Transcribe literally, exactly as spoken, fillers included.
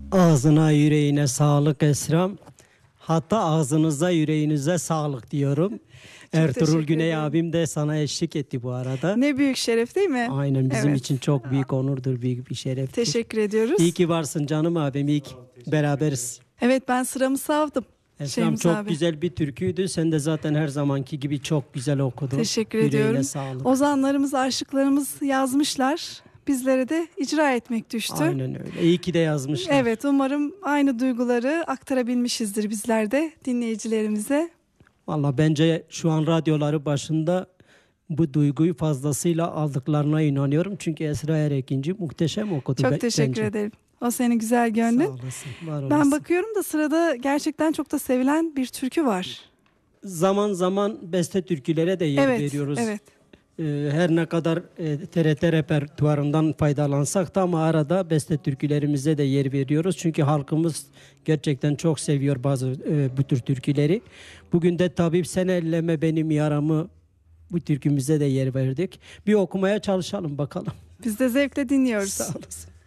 Ağzına yüreğine sağlık Esrem. Hatta ağzınıza yüreğinize sağlık diyorum. Ertuğrul Güney ederim. Abim de sana eşlik etti bu arada. Ne büyük şeref değil mi? Aynen, bizim evet. için çok büyük onurdur, büyük bir şeref. Teşekkür ediyoruz. İyi ki varsın canım abim, iyi ki beraberiz. Evet, ben sıramı savdım. Esrem, çok abi. güzel bir türküydü. Sen de zaten her zamanki gibi çok güzel okudun. Teşekkür Yüreğine ediyorum. sağlık. Ozanlarımız, aşıklarımız yazmışlar. Bizlere de icra etmek düştü. Aynen öyle. İyi ki de yazmışlar. Evet, umarım aynı duyguları aktarabilmişizdir bizler de dinleyicilerimize. Valla bence şu an radyoları başında bu duyguyu fazlasıyla aldıklarına inanıyorum. Çünkü Esra Erekinci muhteşem okudu. Çok be, teşekkür bence. ederim. O senin güzel gönlün. Sağ olasın, var olasın. Ben bakıyorum da sırada gerçekten çok da sevilen bir türkü var. Zaman zaman beste türkülere de yer evet, veriyoruz. Evet. Ee, her ne kadar e, T R T repertuarından faydalansak da ama arada beste türkülerimize de yer veriyoruz. Çünkü halkımız gerçekten çok seviyor bazı e, bu tür türküleri. Bugün de tabii sen elleme benim yaramı, bu türkümüze de yer verdik. Bir okumaya çalışalım bakalım. Biz de zevkle dinliyoruz. Sağ olasın.